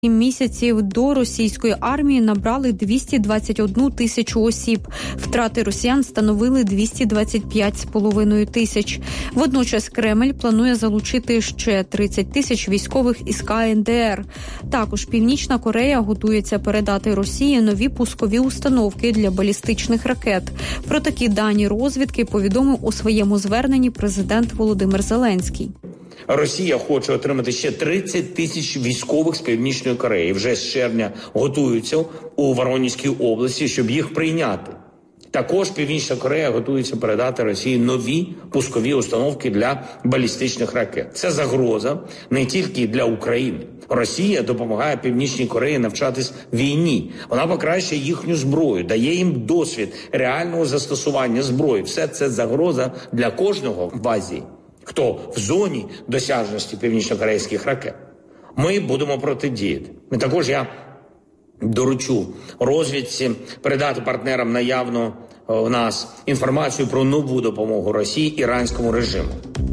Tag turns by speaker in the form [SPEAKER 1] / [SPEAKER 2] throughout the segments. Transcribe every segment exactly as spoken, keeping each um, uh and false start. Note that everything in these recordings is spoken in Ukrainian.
[SPEAKER 1] місяців до російської армії набрали двісті двадцять одну тисячу осіб. Втрати росіян становили двісті двадцять п'ять з половиною тисяч. Водночас Кремль планує залучити ще тридцять тисяч військових із ка ен де ер. Також Північна Корея готується передати Росії нові пускові установки для балістичних ракет. Про такі дані розвідки повідомив у своєму зверненні президент Володимир Зеленський.
[SPEAKER 2] Росія хоче отримати ще тридцять тисяч військових з Північної Кореї. Вже з червня готуються у Воронезькій області, щоб їх прийняти. Також Північна Корея готується передати Росії нові пускові установки для балістичних ракет. Це загроза не тільки для України. Росія допомагає Північній Кореї навчатись війні. Вона покращує їхню зброю, дає їм досвід реального застосування зброї. Все це загроза для кожного в Азії, хто в зоні досяжності північнокорейських ракет. Ми будемо протидіяти. І також я доручу розвідці передати партнерам наявну у нас інформацію про нову допомогу Росії іранському режиму.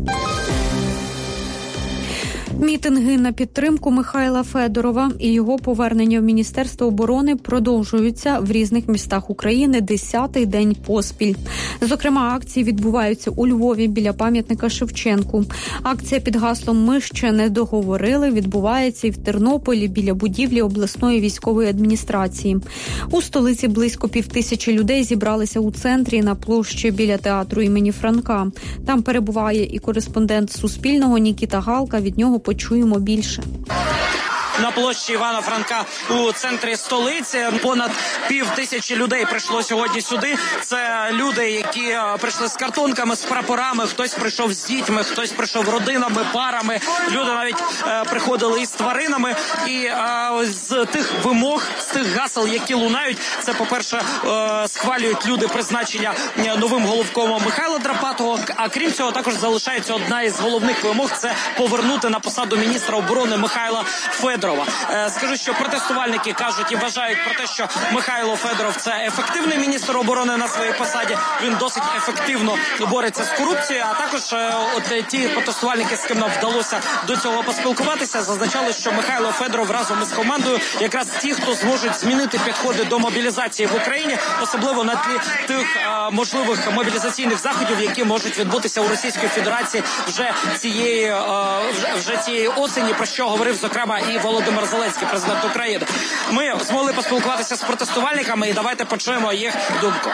[SPEAKER 1] Мітинги на підтримку Михайла Федорова і його повернення в Міністерство оборони продовжуються в різних містах України десятий день поспіль. Зокрема, акції відбуваються у Львові біля пам'ятника Шевченку. Акція під гаслом «Ми ще не договорили» відбувається і в Тернополі біля будівлі обласної військової адміністрації. У столиці близько півтисячі людей зібралися у центрі на площі біля театру імені Франка. Там перебуває і кореспондент Суспільного Нікіта Галка. Від нього почуємо більше.
[SPEAKER 3] На площі Івана Франка у центрі столиці понад пів тисячі людей прийшло сьогодні сюди. Це люди, які прийшли з картонками, з прапорами. Хтось прийшов з дітьми, хтось прийшов родинами, парами. Люди навіть е, приходили із тваринами. І е, з тих вимог, з тих гасел, які лунають, це, по-перше, е, схвалюють люди призначення новим головкомом Михайла Драпатого. А крім цього, також залишається одна із головних вимог – це повернути на посаду міністра оборони Михайла Федорова. Скажу, що протестувальники кажуть і вважають про те, що Михайло Федоров – це ефективний міністр оборони на своїй посаді. Він досить ефективно бореться з корупцією. А також от ті протестувальники, з ким нам вдалося до цього поспілкуватися, зазначали, що Михайло Федоров разом із командою якраз ті, хто зможуть змінити підходи до мобілізації в Україні, особливо на тлі тих а, можливих мобілізаційних заходів, які можуть відбутися у Російській Федерації вже цієї а, вже, вже цієї осені, про що говорив, зокрема, і Володимир Зеленський, президент України. Ми змогли поспілкуватися з протестувальниками і давайте почуємо їх думку.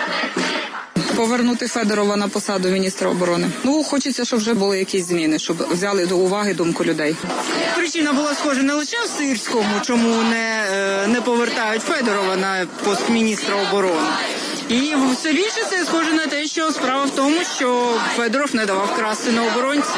[SPEAKER 4] Повернути Федорова на посаду міністра оборони. Ну, хочеться, щоб вже були якісь зміни, щоб взяли до уваги думку людей.
[SPEAKER 5] Причина була схожа не лише в Сирському, чому не, не повертають Федорова на пост міністра оборони. І все більше це схоже на те, що справа в тому, що Федоров не давав красти на оборонців.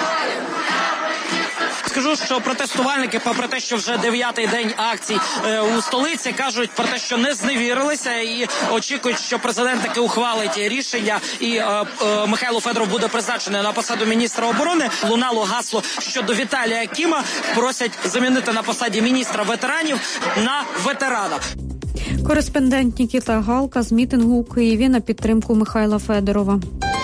[SPEAKER 3] Скажу, що протестувальники, попри те, що вже дев'ятий день акцій е, у столиці, кажуть про те, що не зневірилися і очікують, що президент таки ухвалить рішення і е, е, Михайло Федоров буде призначений на посаду міністра оборони. Лунало гасло щодо Віталія Кіма, просять замінити на посаді міністра ветеранів на ветерана.
[SPEAKER 1] Кореспондент Нікіта Галка з мітингу у Києві на підтримку Михайла Федорова.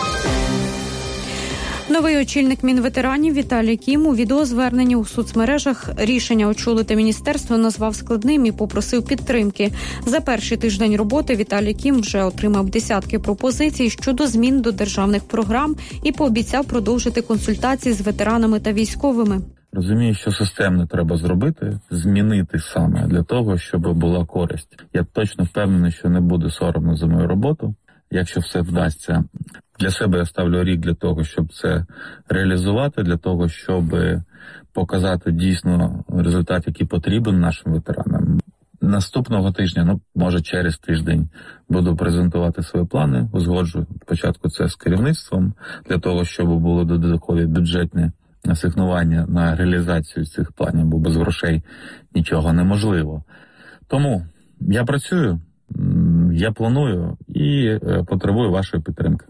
[SPEAKER 1] Новий очільник Мінветеранів Віталій Кім у відеозверненні у соцмережах рішення очолити міністерство назвав складним і попросив підтримки. За перший тиждень роботи Віталій Кім вже отримав десятки пропозицій щодо змін до державних програм і пообіцяв продовжити консультації з ветеранами та військовими.
[SPEAKER 6] Розумію, що системно треба зробити, змінити саме для того, щоб була користь. Я точно впевнений, що не буде соромно за мою роботу, якщо все вдасться. Для себе я ставлю рік для того, щоб це реалізувати, для того, щоб показати дійсно результат, який потрібен нашим ветеранам. Наступного тижня, ну, може через тиждень, буду презентувати свої плани, узгоджую спочатку це з керівництвом, для того, щоб було додаткові бюджетні асигнування на реалізацію цих планів, бо без грошей нічого неможливо. Тому я працюю, я планую і потребую вашої підтримки.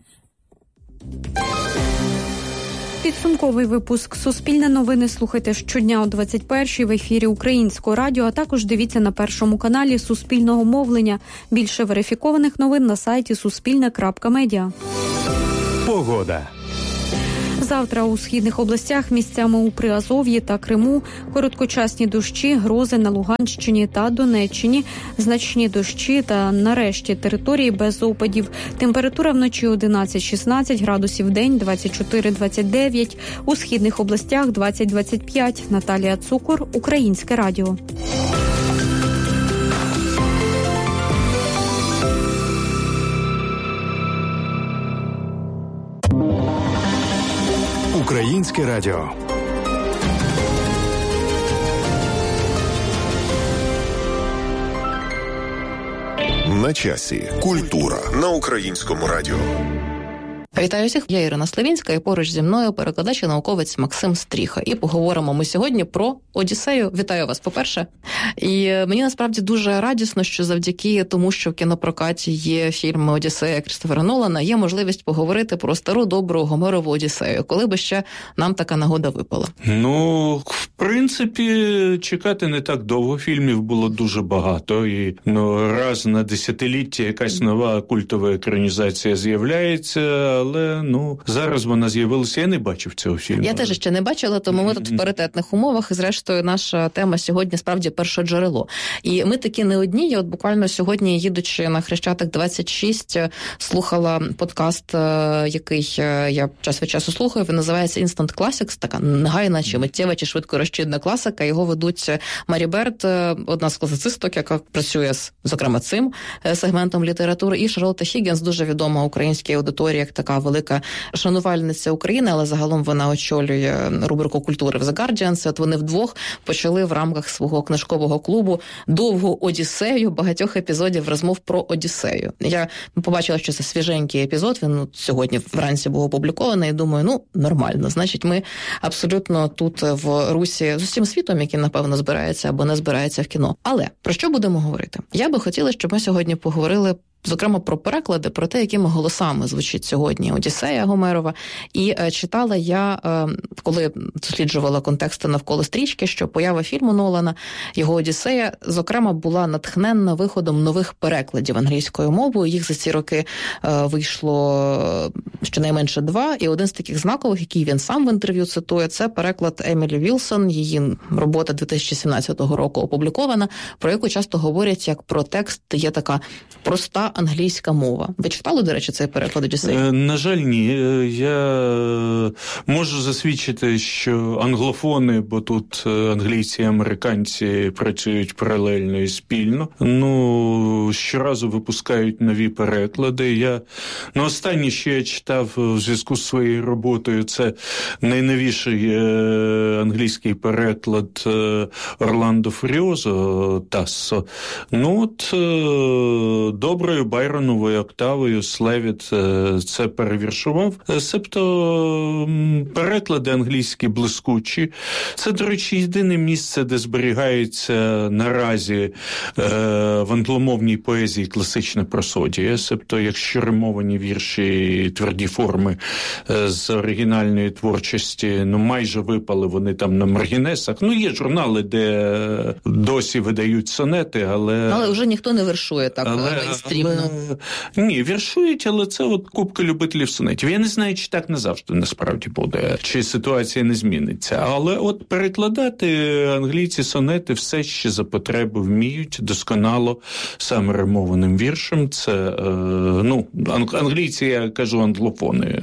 [SPEAKER 1] Підсумковий випуск «Суспільне новини» слухайте щодня о двадцять першій в ефірі Українського радіо, а також дивіться на Першому каналі Суспільного мовлення. Більше верифікованих новин на сайті суспільне крапка медіа.
[SPEAKER 7] Погода.
[SPEAKER 1] Завтра у східних областях місцями у Приазов'ї та Криму короткочасні дощі, грози на Луганщині та Донеччині, значні дощі та нарешті території без опадів. Температура вночі одинадцять-шістнадцять градусів, в день двадцять чотири двадцять дев'ять. У східних областях двадцять двадцять п'ять. Наталія Цукор, Українське радіо.
[SPEAKER 7] Українське радіо. На часі. Культура на Українському радіо.
[SPEAKER 8] Вітаю всіх, я Ірина Славінська, і поруч зі мною перекладач і науковець Максим Стріха. І поговоримо ми сьогодні про Одіссею. Вітаю вас, по-перше. І мені насправді дуже радісно, що завдяки тому, що в кінопрокаті є фільм «Одіссея» Крістофера Нолана, є можливість поговорити про стару добру Гомерову Одіссею. Коли би ще нам така нагода випала?
[SPEAKER 9] Ну, в принципі, чекати не так довго. Фільмів було дуже багато. І ну, раз на десятиліття якась нова культова екранізація з'являється. Але, ну, зараз вона з'явилася, я не бачив цього фільму.
[SPEAKER 8] Я теж ще не бачила, тому ми тут в паритетних умовах, і зрештою наша тема сьогодні справді першоджерело. І ми такі не одні, я от буквально сьогодні, їдучи на Хрещатик двадцять шість, слухала подкаст, який я час від часу слухаю, він називається Instant Classics, така негайна, чи миттєва, чи швидко розчинна класика. Його ведуть Марі Берд, одна з класицисток, яка працює з, зокрема, цим сегментом літератури, і Шарлотта Хіггінс, дуже відома українській аудиторії, як така велика шанувальниця України, але загалом вона очолює рубрику культури в The Guardian. От вони вдвох почали в рамках свого книжкового клубу довгу Одіссею, багатьох епізодів розмов про Одіссею. Я побачила, що це свіженький епізод, він ну, сьогодні вранці був опублікований, і думаю, ну, нормально. Значить, ми абсолютно тут в русі з усім світом, який, напевно, збирається або не збирається в кіно. Але про що будемо говорити? Я би хотіла, щоб ми сьогодні поговорили зокрема про переклади, про те, якими голосами звучить сьогодні Одіссея Гомерова. І е, читала я, е, коли досліджувала контексти навколо стрічки, що поява фільму Нолана, його Одіссея, зокрема, була натхненна виходом нових перекладів англійською мовою. Їх за ці роки е, вийшло щонайменше два. І один з таких знакових, який він сам в інтерв'ю цитує, це переклад Емілі Вілсон. Її робота дві тисячі сімнадцятого року опублікована, про яку часто говорять як про текст, є така проста англійська мова. Ви читали, до речі, цей переклад Одіссеї?
[SPEAKER 9] Е, на жаль, ні. Я можу засвідчити, що англофони, бо тут англійці і американці працюють паралельно і спільно, ну, щоразу випускають нові переклади. Я, ну, останнє, що я читав в зв'язку з своєю роботою, це найновіший е, англійський переклад е, Орландо Фуріозо Тассо. Ну, от, е, доброю Байроновою октавою Слевіт це перевіршував. Себто переклади англійські блискучі. Це, до речі, єдине місце, де зберігається наразі е, в англомовній поезії класична просодія. Себто, якщо римовані вірші і тверді форми е, з оригінальної творчості, ну, майже випали вони там на маргінесах. Ну, є журнали, де досі видають сонети, але...
[SPEAKER 8] Але вже ніхто не вершує так мейнстрімно.
[SPEAKER 9] Ні, віршують, але це от купка любителів сонетів. Я не знаю, чи так назавжди насправді буде, чи ситуація не зміниться. Але от перекладати англійці сонети все ще за потреби вміють досконало саме римованим віршем. Це, е, ну, англійці, я кажу, англофони.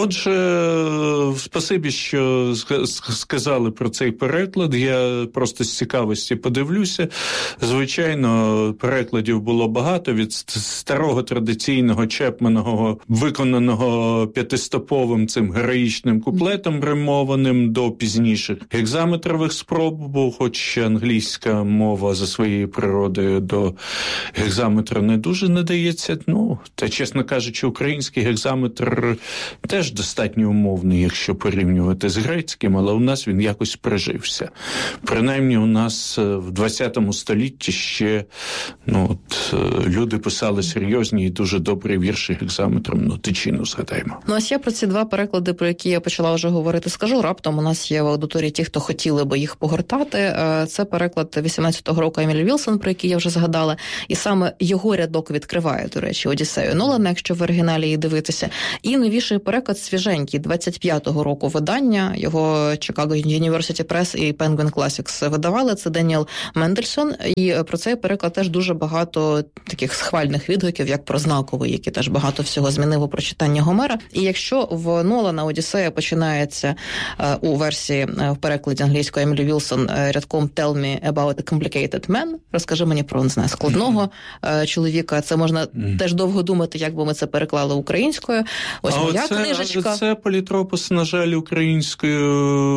[SPEAKER 9] Отже, спасибі, що сказали про цей переклад. Я просто з цікавості подивлюся. Звичайно, перекладів було багато від старого традиційного Чепменого, виконаного п'ятистоповим цим героїчним куплетом римованим, до пізніших гекзаметрових спроб, бо хоч англійська мова за своєю природою до гекзаметра не дуже надається, ну, та, чесно кажучи, український гекзаметр теж достатньо умовний, якщо порівнювати з грецьким, але у нас він якось прижився. Принаймні у нас в двадцятому столітті ще, ну, от, люди писали серйозні і дуже добрі вірші гекзаметром, ну, Тичину згадаємо.
[SPEAKER 8] Ну, ось я про ці два переклади, про які я почала вже говорити, скажу. Раптом у нас є в аудиторії ті, хто хотіли би їх погортати. Це переклад вісімнадцятого року Емілі Вілсон, про який я вже згадала. І саме його рядок відкриває, до речі, Одіссею Нолана, якщо в оригіналі її дивитися. І новіший переклад свіженький, двадцять п'ятого року видання. Його Chicago University Press і Penguin Classics видавали. Це Деніел Мендельсон. І про цей переклад теж дуже багато таких схвальних відгуків, як про знаковий, який теж багато всього змінив у прочитанні Гомера. І якщо в Нолана Одіссея починається у версії в перекладі англійської Емілі Вілсон рядком «Tell me about a complicated man», розкажи мені про, не знаю, складного чоловіка. Це можна mm. теж довго думати, як би ми це переклали українською. Ось
[SPEAKER 9] а
[SPEAKER 8] моя
[SPEAKER 9] оце,
[SPEAKER 8] книжечка.
[SPEAKER 9] Це політропос, на жаль, українською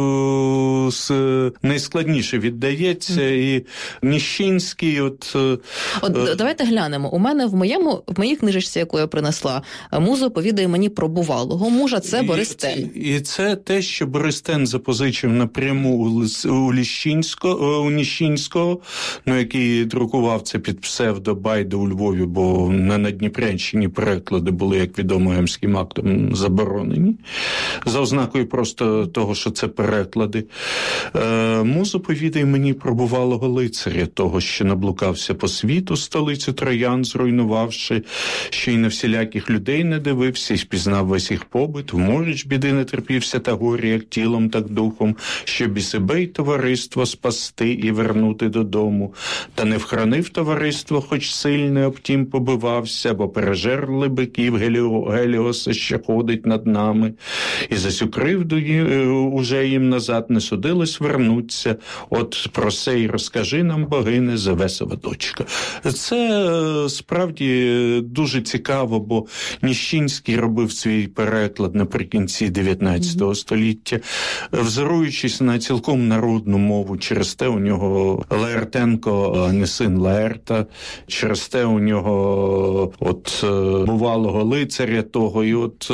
[SPEAKER 9] найскладніше віддається. Mm. І Ніщинський, от...
[SPEAKER 8] От давайте глянемо. У мене в моєму, в моїй книжечці, яку я принесла, муза повідає мені про бувалого мужа, це Борис Тен.
[SPEAKER 9] І це те, що Борис Тен запозичив напряму у, у, Ліщинського, у Ніщинського, ну, який друкував це під псевдо Байда у Львові, бо на Надніпрянщині переклади були, як відомо, Емським актом заборонені. За ознакою просто того, що це переклади. Е, муза повідає мені про бувалого лицаря, того, що наблукався по світу, столицю Троян зруйнувавши, що й на всіляких людей не дивився, і спізнав весь їх побит, в моріч біди не терпівся та горі, як тілом, так духом, щоб і себе, й товариство спасти і вернути додому. Та не вхранив товариство, хоч сильне обтім побивався, бо пережерли биків Геліо, Геліоса, що ходить над нами. І за сю кривду уже їм назад не судилось вернуться. От про це й розкажи нам, богине, Зевесова дочка. Це справді дуже цікаво, бо Ніщинський робив свій переклад наприкінці дев'ятнадцятого століття, взоруючись на цілком народну мову. Через те у нього Лаертенко, не син Лаерта, через те у нього от бувалого лицаря того, і от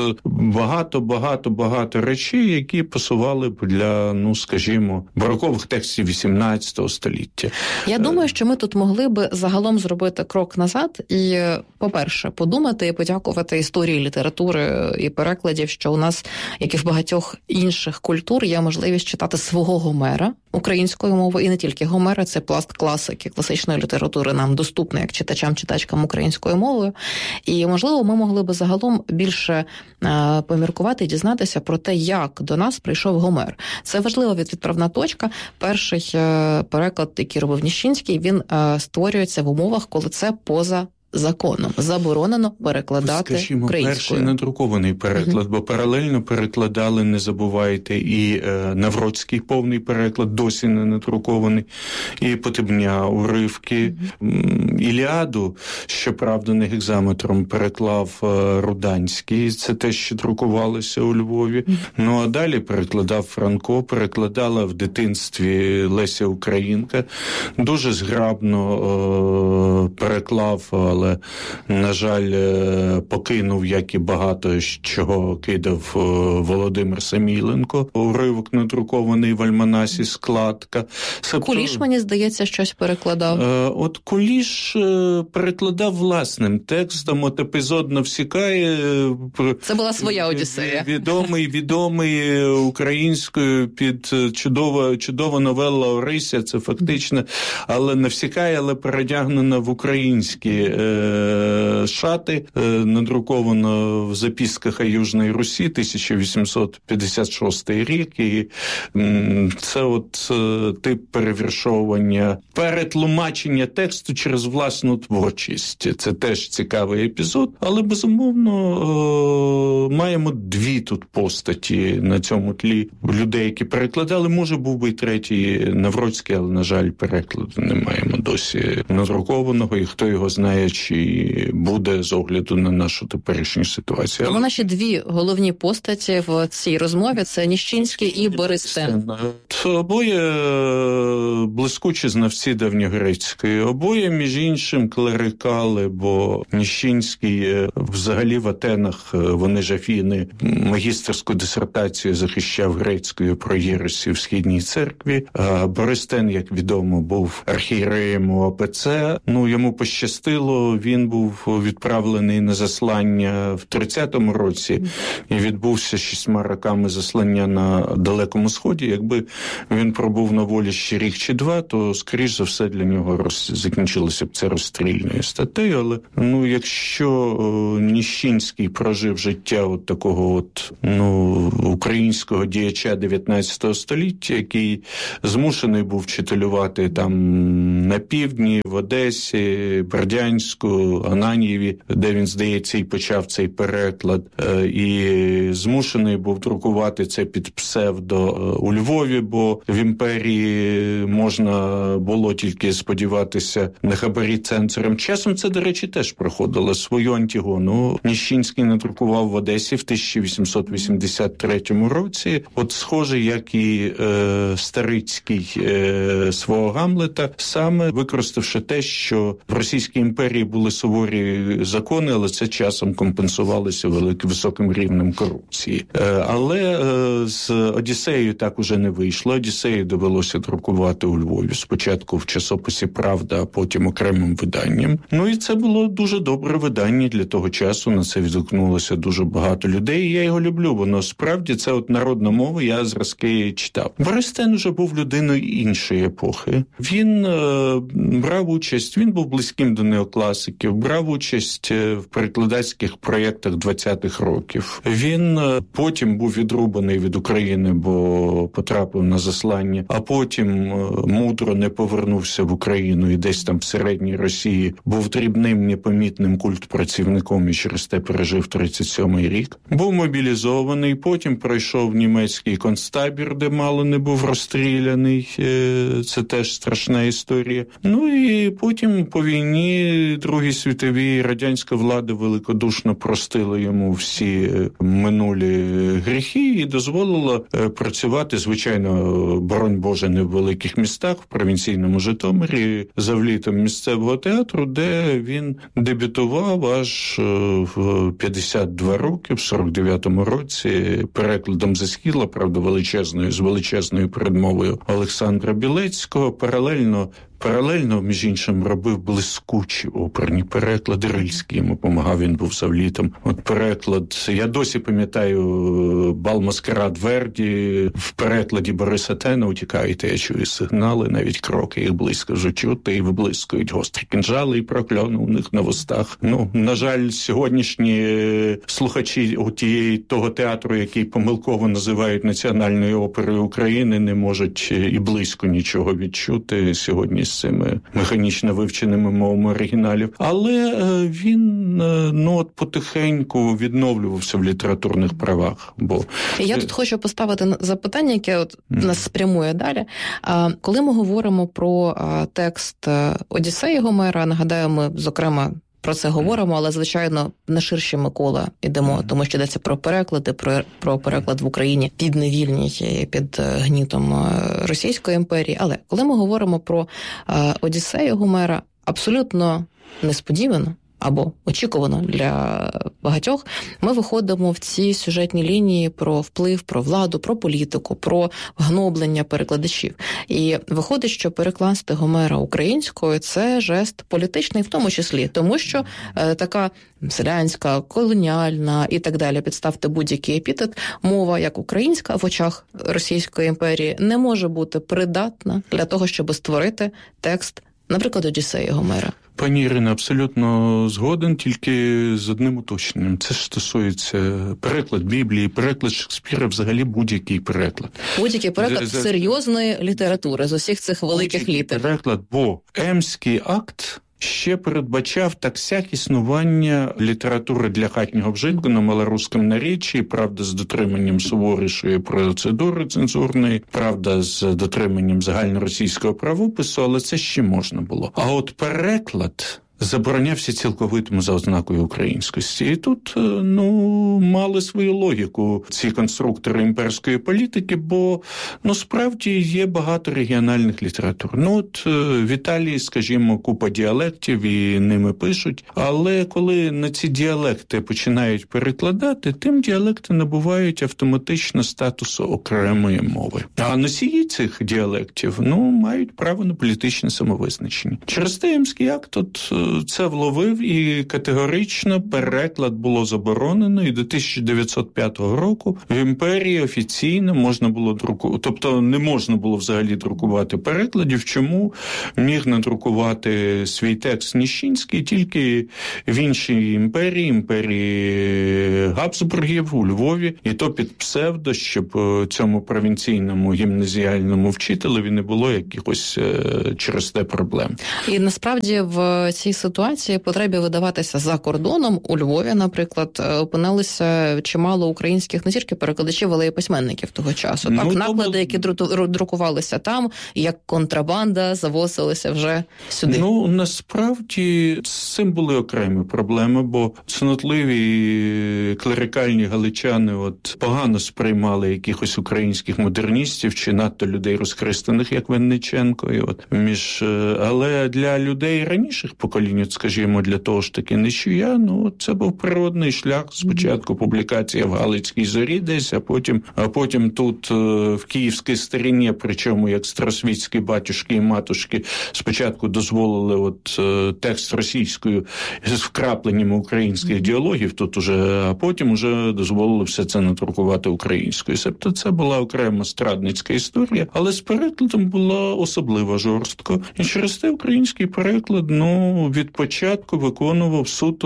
[SPEAKER 9] багато-багато-багато речей, які пасували б для, ну, скажімо, барокових текстів вісімнадцятого століття.
[SPEAKER 8] Я думаю, що ми тут могли би загалом зробити крок назад і, по-перше, подумати і подякувати історії літератури і перекладів, що у нас, як і в багатьох інших культур, є можливість читати свого Гомера українською мовою, і не тільки Гомера, це пласт класики, класичної літератури нам доступний як читачам, читачкам українською мовою. І, можливо, ми могли би загалом більше е, поміркувати і дізнатися про те, як до нас прийшов Гомер. Це важлива відправна точка. Перший е, переклад, який робив Ніщинський, він е, створюється в умовах, коли це поза законом. Заборонено перекладати
[SPEAKER 9] Скажімо,
[SPEAKER 8] українською.
[SPEAKER 9] Перший надрукований переклад, uh-huh. бо паралельно перекладали, не забувайте, і е, Навроцький повний переклад, досі не надрукований, і Потебня, уривки. Uh-huh. Іліаду, щоправда, не гекзаметром, переклав е, Руданський, це те, що друкувалося у Львові. Uh-huh. Ну, а далі перекладав Франко, перекладала в дитинстві Леся Українка. Дуже зграбно е, переклав, але але, на жаль, покинув, як і багато чого кидав Володимир Саміленко. Уривок надрукований в альманасі «Складка».
[SPEAKER 8] Куліш, мені здається, щось перекладав.
[SPEAKER 9] От Куліш перекладав власним текстом, от епізодно всікає.
[SPEAKER 8] Це була своя Одіссея.
[SPEAKER 9] Відомий, відомий українською під чудова, чудова новела Орися, це фактично, але не всікає, але передягнена в українські е, шати, е, надруковано в записках о Южній Русі, тисяча вісімсот п'ятдесят шостий рік, і м, це от е, тип перевіршовування, перетлумачення тексту через власну творчість. Це теж цікавий епізод, але, безумовно, е, маємо дві тут постаті на цьому тлі людей, які перекладали. Може, був би і третій Навроцький, але, на жаль, перекладу не маємо досі надрукованого, і хто його знає, чи буде з огляду на нашу теперішню ситуацію.
[SPEAKER 8] Але наші дві головні постаті в цій розмові – це Ніщинський і Борис Тен.
[SPEAKER 9] Обоє блискучі знавці давньогрецької, обоє, між іншим, клерикали, бо Ніщинський взагалі в Атенах, вони ж Афіни, магістерську дисертацію захищав грецькою про єресі в Східній церкві. А Борис Тен, як відомо, був архієреєм у ОПЦ. Ну, йому пощастило то він був відправлений на заслання в тридцятому році і відбувся шістьма роками заслання на Далекому Сході. Якби він пробув на волі ще рік чи два, то, скоріш за все, для нього роз... закінчилося б це розстрільною статтею. Але, ну, якщо о, Ніщинський прожив життя от такого от, ну, українського діяча дев'ятнадцятого століття, який змушений був вчителювати там на півдні, в Одесі, Бердянську, Ананьєві, де він, здається, і почав цей переклад, і змушений був друкувати це під псевдо у Львові, бо в імперії можна було тільки сподіватися на хабарі цензорам. Часом це, до речі, теж проходило свою Антігону. Ніщинський надрукував в Одесі в тисяча вісімсот вісімдесят третьому році, от схоже, як і е, Старицький е, свого Гамлета, саме використавши те, що в Російській імперії були суворі закони, але це часом компенсувалося великим високим рівнем корупції. Е, але е, з Одіссеєю так уже не вийшло. Одіссею довелося друкувати у Львові. Спочатку в часописі «Правда», а потім окремим виданням. Ну і це було дуже добре видання для того часу. На це відгукнулося дуже багато людей. І я його люблю. Воно справді це от народна мова. Я зразки читав. Берестен уже був людиною іншої епохи. Він е, брав участь, він був близьким до неокласиків, брав участь в перекладацьких проєктах двадцятих років. Він е, потім був відрубаний від України, бо потрапив на заслання, а потім е, мудро не повернувся в Україну і десь там в Середній Росії був дрібним, непомітним культпрацівником і через те пережив тридцять сьомий рік. Був мобілізований, потім пройшов німецький концтабір, де мало не був розстріляний. Це теж страшна історія. Ну і потім по війні Другій світовій радянська влада великодушно простила йому всі минулі гріхи і дозволила працювати, звичайно, боронь Боже, не в великих містах, в провінційному Житомирі, завлітом місцевого театру, де він дебютував аж в п'ятдесят два роки, в сорок дев'ятому році, перекладом зі Схіла, правда, величезною, з величезною передмовою Олександра Білецького. Паралельно Паралельно, між іншим, робив блискучі оперні переклади. Рильський йому допомагав, він був завлітом. От переклад, я досі пам'ятаю «Бал Маскарад Верді», в перекладі Бориса Тена «Утікайте, я чую сигнали, навіть кроки їх близько вже чути, і виблискують гострі кинджали, і прокльони у них на вустах». Ну, на жаль, сьогоднішні слухачі тієї того театру, який помилково називають Національною оперою України, не можуть і близько нічого відчути сьогодні з цими механічно вивченими мовами оригіналів. Але він, ну, от потихеньку відновлювався в літературних правах. Бо
[SPEAKER 8] я тут хочу поставити запитання, яке от нас спрямує далі. Коли ми говоримо про текст Одіссеї Гомера, нагадаю, ми, зокрема, про це говоримо, але, звичайно, на ширші ми кола йдемо, тому що йдеться про переклади, про, про переклад в Україні підневільній, під гнітом Російської імперії. Але коли ми говоримо про Одіссею Гомера, абсолютно несподівано або очікувано для багатьох, ми виходимо в ці сюжетні лінії про вплив, про владу, про політику, про гноблення перекладачів. І виходить, що перекласти Гомера українською – це жест політичний в тому числі, тому що е, така селянська, колоніальна і так далі, підставте будь-який епітет, мова як українська в очах Російської імперії не може бути придатна для того, щоб створити текст, наприклад, Одіссеї Гомера.
[SPEAKER 9] Пані Ірина, абсолютно згоден, тільки з одним уточненням. Це ж стосується переклад Біблії, переклад Шекспіра, взагалі будь-який переклад.
[SPEAKER 8] Будь-який переклад за, серйозної літератури з усіх цих великих літер.
[SPEAKER 9] Переклад, бо Емський акт ще передбачав так сяк існування літератури для хатнього вжитку на малоруському наріччі, правда, з дотриманням суворішої процедури цензурної, правда, з дотриманням загальноросійського правопису, але це ще можна було. А от переклад заборонявся цілковитому за ознакою українськості. І тут, ну, мали свою логіку ці конструктори імперської політики, бо, ну, справді є багато регіональних літератур. Ну, от в Італії, скажімо, купа діалектів і ними пишуть, але коли на ці діалекти починають перекладати, тим діалекти набувають автоматично статусу окремої мови. А носії цих діалектів, ну, мають право на політичне самовизначення. Через те Емський акт от це вловив, і категорично переклад було заборонено, і до тисяча дев'ятсот п'ятого року в імперії офіційно можна було друкувати, тобто не можна було взагалі друкувати перекладів. Чому? Міг надрукувати свій текст Ніщинський тільки в іншій імперії, імперії Габсбургів у Львові, і то під псевдо, щоб цьому провінційному гімназіальному вчителеві не було якихось через те проблем.
[SPEAKER 8] І насправді в цій ситуації потребі видаватися за кордоном у Львові, наприклад, опинилися чимало українських не тільки перекладачів, але й письменників того часу. Так, ну, наклади, тому... які друкувалися там, як контрабанда, завозилися вже сюди.
[SPEAKER 9] Ну, насправді, з цим були окремі проблеми, бо цнотливі клерикальні галичани от погано сприймали якихось українських модерністів чи надто людей розхристаних, як Винниченко. І от між, але для людей раніших поколінь, от, скажімо, для того ж таки Нечуя, ну, це був природний шлях. Спочатку публікація в Галицькій зорі десь, а потім, а потім тут в Київській старині, причому як старосвітські батюшки і матушки спочатку дозволили от текст російською з вкрапленнями українських діалогів тут уже, а потім уже дозволили все це надрукувати українською. Тобто це була окрема страдницька історія, але з перекладом була особливо жорстко. І через те український переклад, ну, від початку виконував суто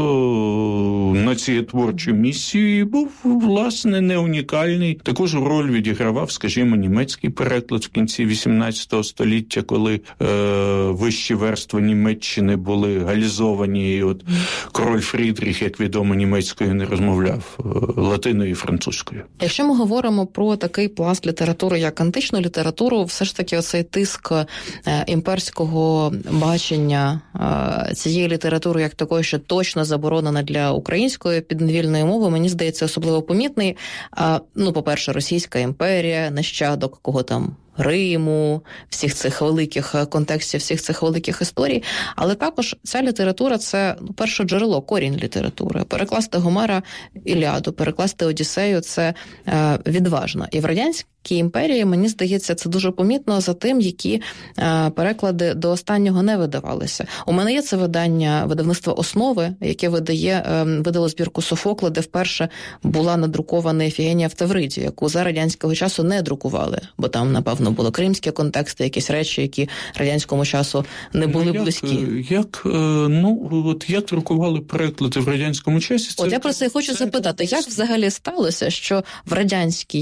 [SPEAKER 9] націєтворчу місію і був, власне, не унікальний. Таку ж роль відігравав, скажімо, німецький переклад в кінці вісімнадцятого століття, коли е, вищі верстви Німеччини були галізовані, і от король Фрідріх, як відомо, німецькою не розмовляв, латиною і французькою.
[SPEAKER 8] Якщо ми говоримо про такий пласт літератури, як античну літературу, все ж таки оцей тиск імперського бачення цієї літератури як такої, що точно заборонена для української підневільної мови, мені здається, особливо помітний. Ну, по-перше, Російська імперія, нащадок кого там Риму, всіх цих великих контекстів, всіх цих великих історій. Але також ця література – це, ну, перше джерело, корінь літератури. Перекласти Гомера Іліаду, перекласти Одіссею – це е, відважно. І в Радянській імперії, мені здається, це дуже помітно за тим, які е, переклади до останнього не видавалися. У мене є це видання, видавництво «Основи», яке видає, е, видало збірку Софокла, де вперше була надрукована Ефігенія в Тавриді, яку за радянського часу не друкували, бо там, напевно, були кримські контексти, якісь речі, які радянському часу не були
[SPEAKER 9] ну, як,
[SPEAKER 8] близькі.
[SPEAKER 9] Як, ну, от як друкували переклади в радянському часі? Це,
[SPEAKER 8] от я просто хочу це, запитати, це... як взагалі сталося, що в радянській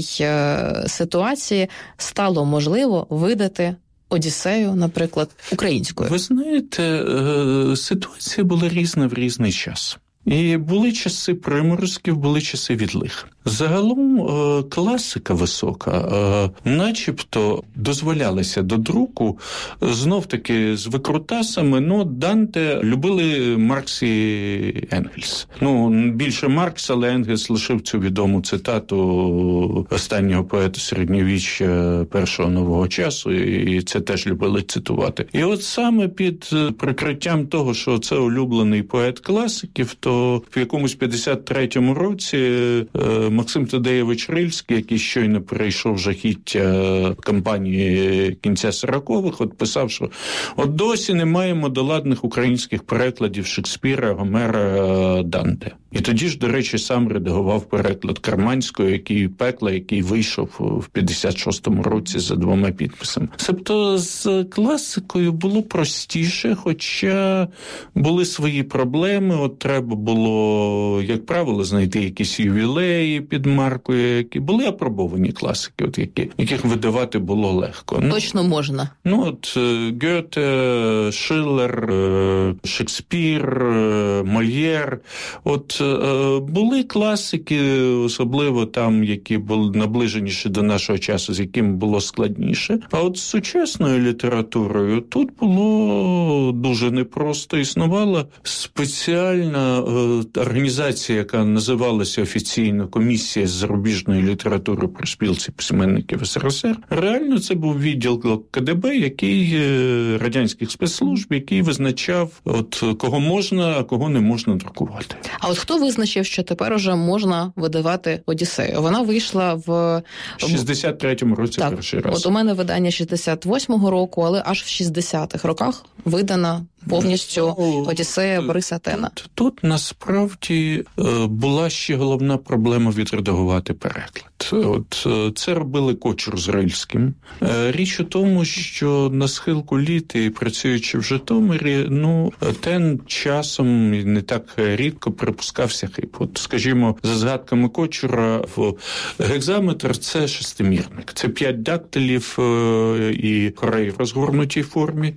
[SPEAKER 8] ситуації стало можливо видати Одіссею, наприклад, українською?
[SPEAKER 9] Ви знаєте, ситуація була різна в різний час. І були часи приморозків, були часи відлиг. Загалом класика висока, начебто дозволялася до друку, знов-таки з викрутасами, ну, Данте любили Маркс і Енгельс. Ну, більше Маркс, але Енгельс лишив цю відому цитату останнього поета середньовіччя першого нового часу, і це теж любили цитувати. І от саме під прикриттям того, що це улюблений поет класиків, то в якомусь п'ятдесят третьому році Максим Тадеєвич Рильський, який щойно перейшов жахіття кампанії кінця сорокових, от писав, що от досі не маємо доладних українських перекладів Шекспіра, Гомера, Данте. І тоді ж, до речі, сам редагував переклад Карманського, який пекла, який вийшов в п'ятдесят шостому році за двома підписами. Тобто з класикою було простіше, хоча були свої проблеми. От треба було, як правило, знайти якісь ювілеї під маркою, які були апробовані класики, от які, яких видавати було легко.
[SPEAKER 8] Точно ну, можна.
[SPEAKER 9] Ну, от Гьоте, Шиллер, Шекспір, Мольєр. От були класики, особливо там, які були наближеніші до нашого часу, з яким було складніше. А от з сучасною літературою тут було дуже непросто. Існувала спеціальна організація, яка називалася офіційно Комісія з зарубіжної літератури при спілці письменників СРСР. Реально це був відділ КДБ, який радянських спецслужб, який визначав, от кого можна, а кого не можна друкувати.
[SPEAKER 8] А от хто визначив, що тепер уже можна видавати Одіссею? Вона вийшла в
[SPEAKER 9] шістдесят третьому році
[SPEAKER 8] так,
[SPEAKER 9] перший раз.
[SPEAKER 8] От у мене видання шістдесят восьмого року, але аж в шістдесятих роках видана повністю Одіссея Бориса Тена.
[SPEAKER 9] Тут, тут насправді була ще головна проблема відредагувати переклад. От це робили Кочур з Рильським. Річ у тому, що на схилку літ і працюючи в Житомирі, ну, Тен часом не так рідко припускався хиб. От, скажімо, за згадками Кочура, гекзаметр – це шестимірник. Це п'ять дактилів і хорей в розгорнутій формі.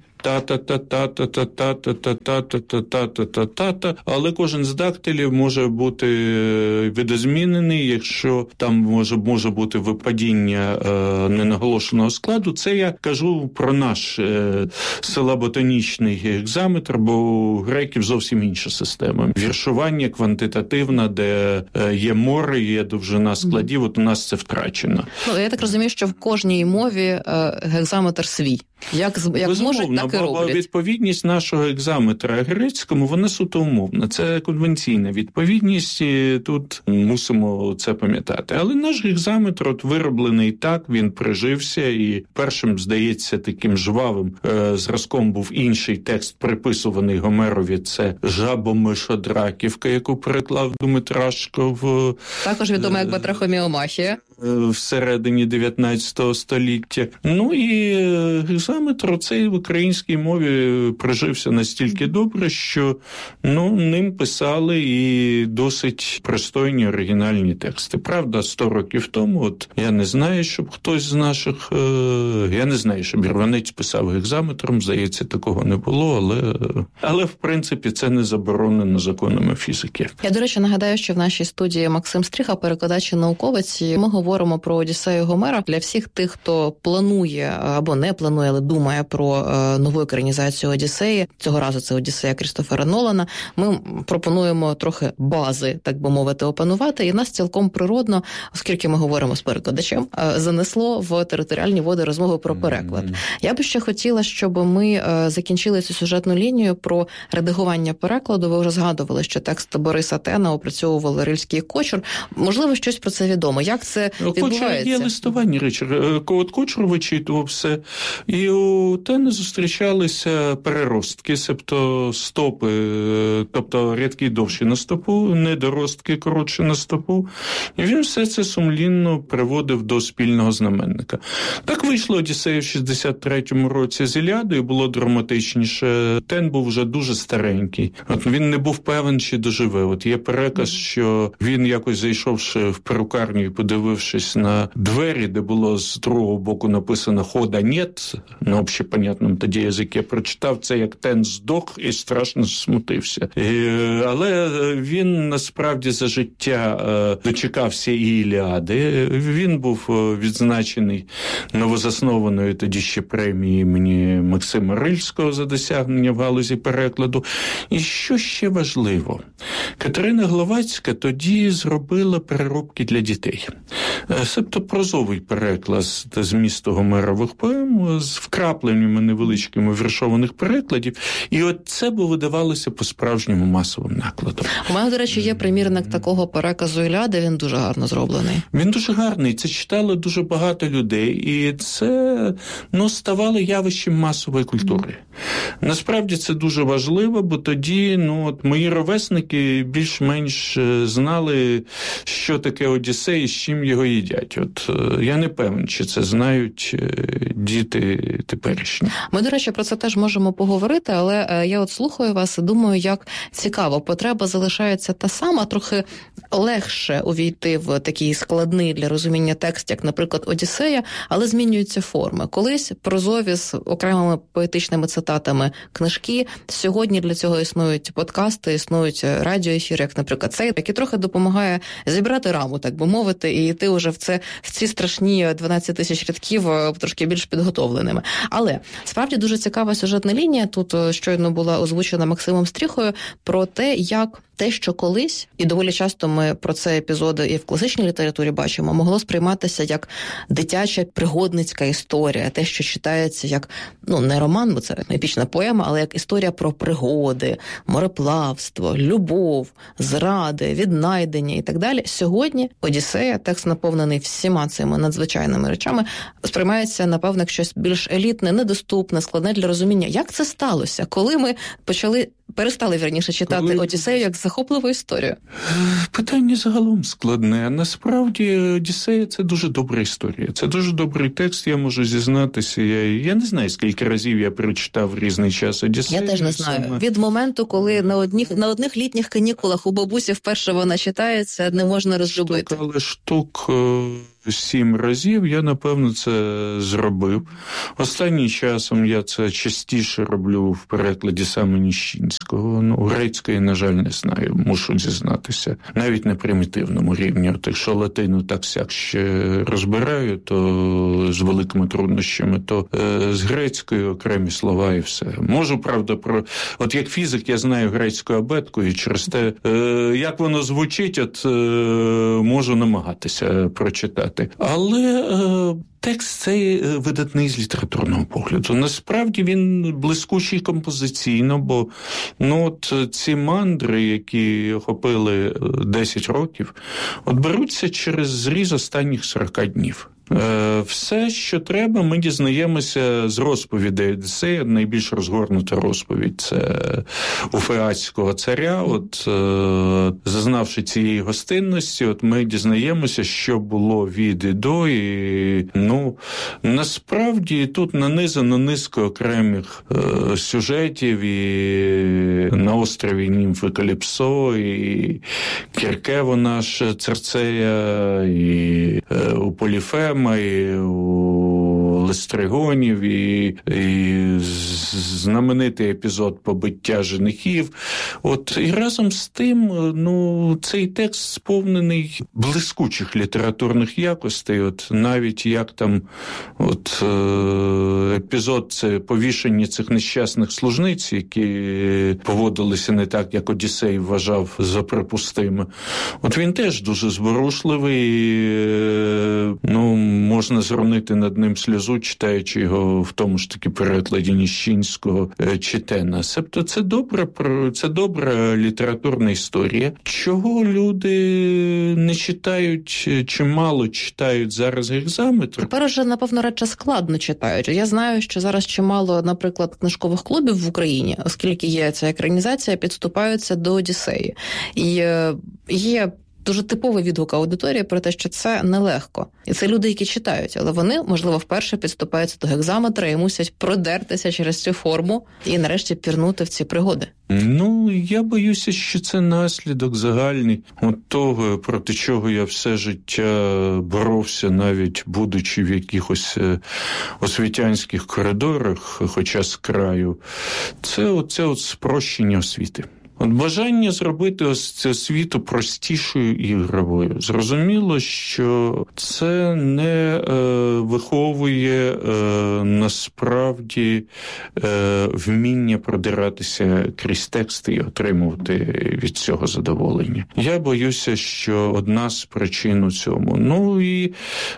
[SPEAKER 9] Та-та-та-та-та-та-та-та-та-та-та-та-та-та-та. Але кожен з дактилів може бути видозмінений, якщо там може, може бути випадіння е, ненаголошеного складу. Це я кажу про наш е, силаботонічний гекзаметр, бо у греків зовсім інша система. Віршування квантитативна, де е, є море, є довжина складів, от у нас це втрачено.
[SPEAKER 8] Ну, я так розумію, що в кожній мові е, гекзаметр свій. Як, як можуть, так і роблять.
[SPEAKER 9] Відповідність нашого гекзаметра грецькому, вона суто умовна. Це конвенційна відповідність, і тут мусимо це пам'ятати. Але наш гекзаметр от вироблений так, він прижився, і першим, здається, таким жвавим е, зразком був інший текст, приписуваний Гомерові, це «Жабо-мишодраківка», яку переклав Думитрашко в...
[SPEAKER 8] Також відома як Батрахоміомахія.
[SPEAKER 9] Всередині дев'ятнадцятого століття. Ну і гекзаметр цей в українській мові прижився настільки добре, що ну, ним писали і досить пристойні оригінальні тексти. Правда, сто років тому, от я не знаю, щоб хтось з наших, е, я не знаю, щоб Ірванець писав гекзаметром, здається, такого не було, але, але в принципі це не заборонено законами фізики.
[SPEAKER 8] Я, до речі, нагадаю, що в нашій студії Максим Стріха, перекладач і науковець, і ми говоримо про Одіссею Гомера. Для всіх тих, хто планує або не планує, але думає про нову екранізацію Одіссеї, цього разу це Одіссея Крістофера Нолана, ми пропонуємо трохи бази, так би мовити, опанувати, і нас цілком природно, оскільки ми говоримо з перекладачем, занесло в територіальні води розмови про переклад. Mm-hmm. Я би ще хотіла, щоб ми закінчили цю сюжетну лінію про редагування перекладу. Ви вже згадували, що текст Бориса Тена опрацьовували Рильський і Кочур. Можливо, щось про це відомо. Як це відбувається?
[SPEAKER 9] Кочур є листування, Ричард. От Кочур вичитував все. І у Тена зустрічалися переростки, себто стопи, тобто рядки довші на стопу, недоростки коротші на стопу. І він все це сумлінно приводив до спільного знаменника. Так вийшло Одіссея в шістдесят третьому році з Іліадою, було драматичніше. Тен був вже дуже старенький. От він не був певен, чи доживе. От є переказ, що він якось зайшовши в перукарню і подивившись на двері, де було з другого боку написано «Хода нет», на общепонятному тоді язикі, прочитав це, як Тен здох і страшно смутився. І, але він насправді за життя дочекався і Іліади. Він був відзначений новозаснованою тоді ще премією імені Максима Рильського за досягнення в галузі перекладу. І що ще важливо? Катерина Гловацька тоді зробила переробки для дітей. Себто прозовий переклад змісту Гомерових поем з вкрапленнями невеличкими віршованих перекладів. І от це б видавалося по-справжньому масовим накладом.
[SPEAKER 8] У мене, до речі, є примірник такого переказу Іліади, він дуже гарно зроблений.
[SPEAKER 9] Він дуже гарний, це читало дуже багато людей, і це, ну, ставало явищем масової культури. Насправді це дуже важливо, бо тоді, ну, от мої ровесники більш-менш знали, що таке Одіссей і з чим його їдять. От я не певен, чи це знають діти теперішні.
[SPEAKER 8] Ми, до речі, про це теж можемо поговорити, але я от слухаю вас і думаю, як цікаво. Потреба залишається та сама, трохи легше увійти в такий складний для розуміння текст, як, наприклад, Одіссея, але змінюються форми. Колись прозові з окремими поетичними цитатами книжки, сьогодні для цього існують подкасти, існують радіоефіри, як, наприклад, цей, який трохи допомагає зібрати раму, так би мовити, і йти вже в це, в ці страшні дванадцять тисяч рядків трошки більш підготовленими. Але справді дуже цікава сюжетна лінія, тут щойно була озвучена Максимом Стріхою, про те, як те, що колись, і доволі часто ми про це епізоди і в класичній літературі бачимо, могло сприйматися як дитяча пригодницька історія, те, що читається як, ну, не роман, бо це епічна поема, але як історія про пригоди, мореплавство, любов, зради, віднайдення і так далі. Сьогодні Одіссея, текст, наповнений всіма цими надзвичайними речами, сприймається, напевно, щось більш елітне, недоступне, складне для розуміння. Як це сталося? Коли ми почали, перестали, вірніше, читати Коли... Одіссею як захопливу історію?
[SPEAKER 9] Питання загалом складне. Насправді, Одіссея – це дуже добра історія. Це дуже добрий текст, я можу зізнатися. Я, я не знаю, скільки разів я прочитав в різний час Одіссею.
[SPEAKER 8] Я теж не знаю. Саме... Від моменту, коли на одних, на одних літніх канікулах у бабусі вперше вона читається, не можна розлюбити.
[SPEAKER 9] Штук, але штук сім разів я, напевно, це зробив. Останнім часом я це частіше роблю в перекладі саме Ніщинського. Ну, грецької, на жаль, не знаю, мушу зізнатися. Навіть на примітивному рівні. От якщо латину так-сяк ще розбираю, то з великими труднощами, то е, з грецькою окремі слова і все. Можу, правда, про... От як фізик я знаю грецьку абетку, і через те, е, як воно звучить, от е, можу намагатися прочитати. Але е, текст цей видатний з літературного погляду. Насправді він блискучий композиційно, бо ну, от ці мандри, які охопили десять років, от беруться через зріз останніх сорок днів. Все, що треба, ми дізнаємося з розповідей Одіссея. Найбільш розгорнута розповідь – це у Феатського царя. От, зазнавши цієї гостинності, от ми дізнаємося, що було від і до. І, ну, насправді тут нанизано низка окремих е, сюжетів і на острові Німфи Каліпсо, і Кіркево наш Церцея, і е, у Поліфема, і у Лестригонів, і, і знаменитий епізод побиття женихів. От, і разом з тим, ну, цей текст сповнений блискучих літературних якостей. От, навіть як там от, епізод – це повішення цих нещасних служниць, які поводилися не так, як Одіссей вважав за припустиме. От він теж дуже зворушливий, ну, можна зронити над ним сльозу, читаючи його в тому ж таки перекладі Ніщинського Читена. Себто це добра, це добра літературна історія. Чого люди не читають чи мало читають зараз гекзаметр?
[SPEAKER 8] Тепер вже, напевно, радше складно читають. Я знаю, що зараз чимало, наприклад, книжкових клубів в Україні, оскільки є ця екранізація, підступаються до Одіссеї. І є дуже типовий відгук аудиторії про те, що це нелегко. І це люди, які читають, але вони, можливо, вперше підступаються до гекзаметра і мусять продертися через цю форму і нарешті пірнути в ці пригоди.
[SPEAKER 9] Ну, я боюся, що це наслідок загальний от того, проти чого я все життя боровся, навіть будучи в якихось освітянських коридорах, хоча з краю. Це оце от спрощення освіти. От бажання зробити ось цю освіту простішою і ігровою. Зрозуміло, що це не е, виховує е, насправді е, вміння продиратися крізь тексти і отримувати від цього задоволення. Я боюся, що одна з причин у цьому. Ну і